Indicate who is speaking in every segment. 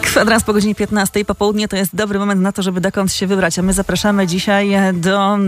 Speaker 1: Kwadrans po godzinie 15. Popołudnie to jest dobry moment na to, żeby dokąd się wybrać. A my zapraszamy dzisiaj do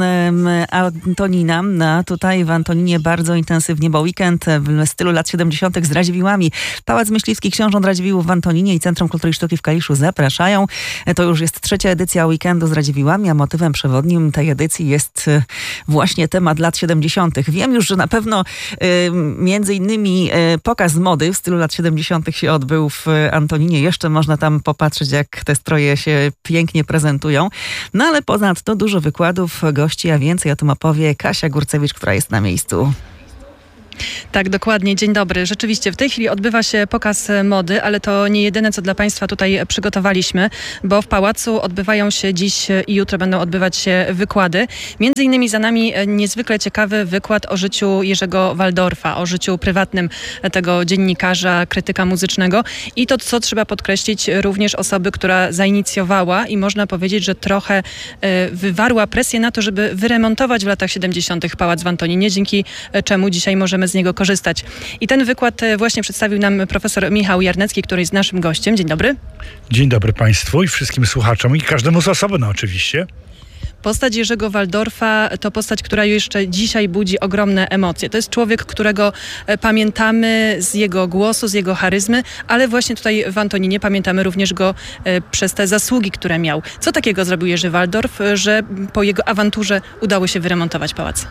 Speaker 1: Antonina. Tutaj w Antoninie bardzo intensywnie, bo weekend w stylu lat 70. z Radziwiłłami. Pałac Myśliwski Książąt Radziwiłłów w Antoninie i Centrum Kultury i Sztuki w Kaliszu zapraszają. To już jest trzecia edycja weekendu z Radziwiłłami, a motywem przewodnim tej edycji jest właśnie temat lat 70. Wiem już, że na pewno między innymi pokaz mody w stylu lat 70. się odbył w Antoninie. Jeszcze można tam popatrzeć, jak te stroje się pięknie prezentują. No ale ponadto dużo wykładów, gości, a więcej o tym opowie Kasia Górcewicz, która jest na miejscu.
Speaker 2: Tak, dokładnie. Dzień dobry. Rzeczywiście w tej chwili odbywa się pokaz mody, ale to nie jedyne, co dla Państwa tutaj przygotowaliśmy, bo w pałacu odbywają się dziś i jutro będą odbywać się wykłady. Między innymi za nami niezwykle ciekawy wykład o życiu Jerzego Walldorfa, o życiu prywatnym tego dziennikarza, krytyka muzycznego i to, co trzeba podkreślić, również osoby, która zainicjowała i można powiedzieć, że trochę wywarła presję na to, żeby wyremontować w latach 70. pałac w Antoninie, dzięki czemu dzisiaj możemy z niego korzystać. I ten wykład właśnie przedstawił nam profesor Michał Jarnecki, który jest naszym gościem. Dzień dobry.
Speaker 3: Dzień dobry Państwu i wszystkim słuchaczom i każdemu z osobna oczywiście.
Speaker 2: Postać Jerzego Walldorfa to postać, która jeszcze dzisiaj budzi ogromne emocje. To jest człowiek, którego pamiętamy z jego głosu, z jego charyzmy, ale właśnie tutaj w Antoninie pamiętamy również go przez te zasługi, które miał. Co takiego zrobił Jerzy Walldorf, że po jego awanturze udało się wyremontować pałac?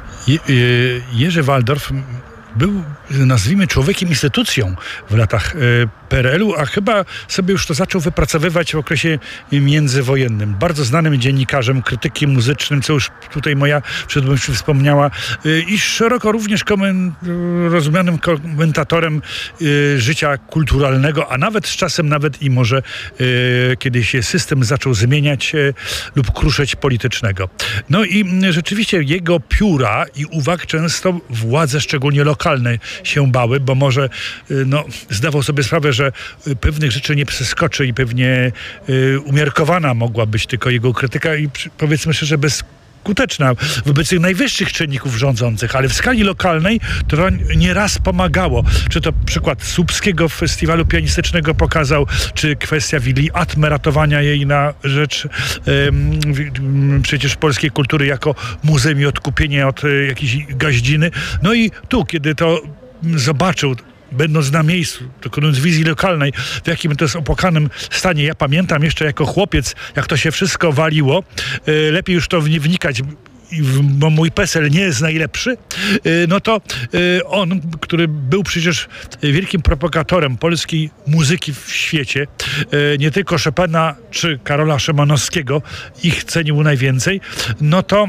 Speaker 3: Jerzy Walldorf był, nazwijmy, człowiekiem, instytucją w latach PRL-u, a chyba sobie już to zaczął wypracowywać w okresie międzywojennym. Bardzo znanym dziennikarzem, krytykiem muzycznym, co już tutaj moja przedmówczyni wspomniała, i szeroko również rozumianym komentatorem życia kulturalnego, a nawet z czasem nawet i może kiedy się system zaczął zmieniać lub kruszeć politycznego. No i rzeczywiście jego pióra i uwag często władze, szczególnie lokalne, się bały, bo może zdawał sobie sprawę, że pewnych rzeczy nie przeskoczy i pewnie umiarkowana mogła być tylko jego krytyka i powiedzmy szczerze skuteczna wobec tych najwyższych czynników rządzących, ale w skali lokalnej to nieraz pomagało. Czy to przykład Słupskiego Festiwalu Pianistycznego pokazał, czy kwestia Willi Atme, ratowania jej na rzecz przecież polskiej kultury jako muzeum i odkupienie od jakiejś gaździny. No i tu, kiedy to zobaczył, będąc na miejscu, dokonując wizji lokalnej, w jakim to jest opłakanym stanie. Ja pamiętam jeszcze jako chłopiec, jak to się wszystko waliło. Lepiej już to nie wnikać, bo mój PESEL nie jest najlepszy, no to on, który był przecież wielkim propagatorem polskiej muzyki w świecie, nie tylko Chopina czy Karola Szymanowskiego, ich cenił najwięcej, no to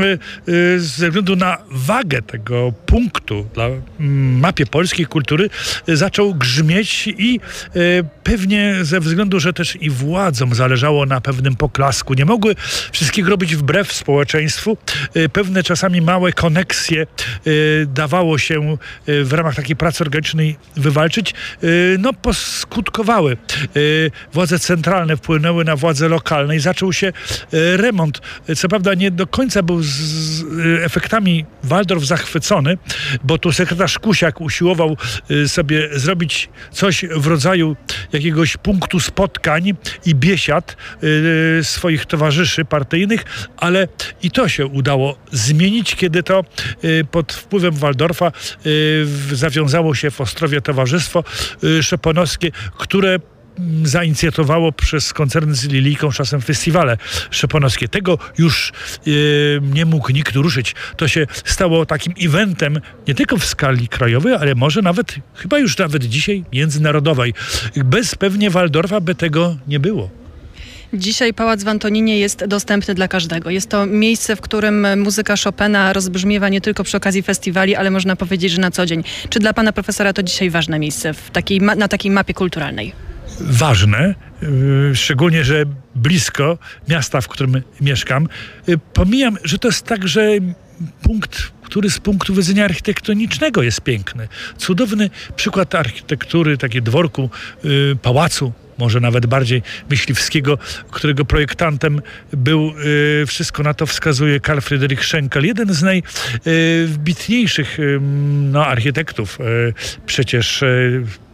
Speaker 3: ze względu na wagę tego punktu dla mapie polskiej kultury zaczął grzmieć i pewnie ze względu, że też i władzom zależało na pewnym poklasku. Nie mogły wszystkiego robić wbrew społeczeństwu. Pewne czasami małe koneksje dawało się w ramach takiej pracy organicznej wywalczyć, poskutkowały. Władze centralne wpłynęły na władze lokalne i zaczął się remont. Co prawda nie do końca był z efektami Walldorf zachwycony, bo tu sekretarz Kusiak usiłował sobie zrobić coś w rodzaju jakiegoś punktu spotkań i biesiad swoich towarzyszy partyjnych, ale i to się udało zmienić, kiedy to pod wpływem Walldorfa zawiązało się w Ostrowie towarzystwo chopinowskie, które zainicjowało przez koncern z Lilijką czasem festiwale chopinowskie. Tego już nie mógł nikt ruszyć. To się stało takim eventem nie tylko w skali krajowej, ale może nawet, chyba już nawet dzisiaj międzynarodowej. Bez pewnie Walldorfa by tego nie było.
Speaker 2: Dzisiaj pałac w Antoninie jest dostępny dla każdego. Jest to miejsce, w którym muzyka Chopina rozbrzmiewa nie tylko przy okazji festiwali, ale można powiedzieć, że na co dzień. Czy dla pana profesora to dzisiaj ważne miejsce na takiej mapie kulturalnej?
Speaker 3: Ważne, szczególnie, że blisko miasta, w którym mieszkam. Pomijam, że to jest także punkt, który z punktu widzenia architektonicznego jest piękny. Cudowny przykład architektury, takie dworku, pałacu, może nawet bardziej myśliwskiego, którego projektantem był, wszystko na to wskazuje, Karl Friedrich Schenkel, jeden z najwybitniejszych architektów przecież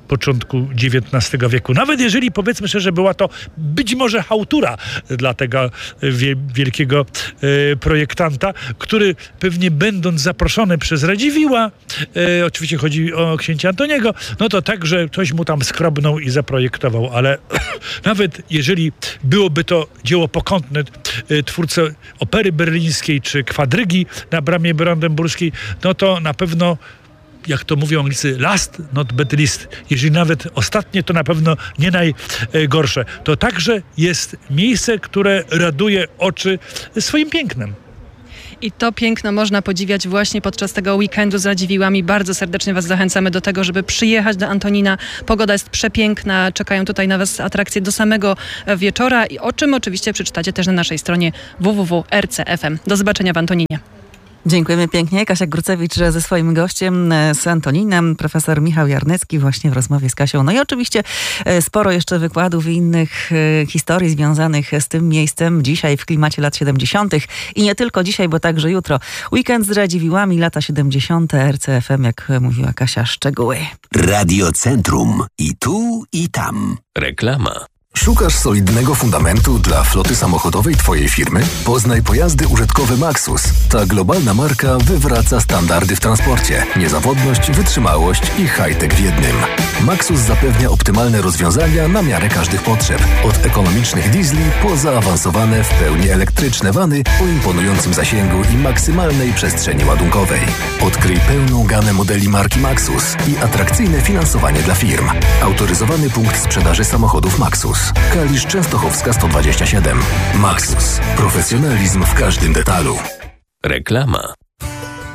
Speaker 3: początku XIX wieku. Nawet jeżeli, powiedzmy szczerze, była to być może chałtura dla tego wielkiego projektanta, który pewnie będąc zaproszony przez Radziwiłła, oczywiście chodzi o księcia Antoniego, no to także ktoś mu tam skrobnął i zaprojektował, ale nawet jeżeli byłoby to dzieło pokątne twórcy Opery Berlińskiej czy Kwadrygi na Bramie Brandenburskiej, no to na pewno, jak to mówią Anglicy, last not but least. Jeżeli nawet ostatnie, to na pewno nie najgorsze. To także jest miejsce, które raduje oczy swoim pięknem.
Speaker 2: I to piękno można podziwiać właśnie podczas tego weekendu z Radziwiłłami. Bardzo serdecznie Was zachęcamy do tego, żeby przyjechać do Antonina. Pogoda jest przepiękna, czekają tutaj na Was atrakcje do samego wieczora, i o czym oczywiście przeczytacie też na naszej stronie www.rc.fm. Do zobaczenia w Antoninie.
Speaker 1: Dziękujemy pięknie. Kasia Grucewicz ze swoim gościem z Antoninem, profesor Michał Jarnecki właśnie w rozmowie z Kasią. No i oczywiście sporo jeszcze wykładów i innych historii związanych z tym miejscem dzisiaj w klimacie lat 70. I nie tylko dzisiaj, bo także jutro. Weekend z Radziwiłłami, lata 70. RCFM, jak mówiła Kasia, szczegóły.
Speaker 4: Radio Centrum. I tu, i tam.
Speaker 5: Reklama.
Speaker 6: Szukasz solidnego fundamentu dla floty samochodowej Twojej firmy? Poznaj pojazdy użytkowe Maxus. Ta globalna marka wywraca standardy w transporcie. Niezawodność, wytrzymałość i high-tech w jednym. Maxus zapewnia optymalne rozwiązania na miarę każdych potrzeb. Od ekonomicznych diesli po zaawansowane w pełni elektryczne vany o imponującym zasięgu i maksymalnej przestrzeni ładunkowej. Odkryj pełną gamę modeli marki Maxus i atrakcyjne finansowanie dla firm. Autoryzowany punkt sprzedaży samochodów Maxus. Kalisz Częstochowska 127. Maxus. Profesjonalizm w każdym detalu.
Speaker 5: Reklama.